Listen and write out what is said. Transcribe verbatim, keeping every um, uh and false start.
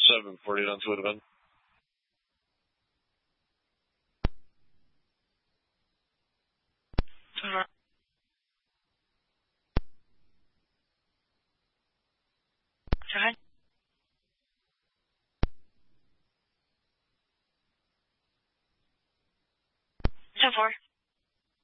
seven forty on to would have been. Seven. Seven four.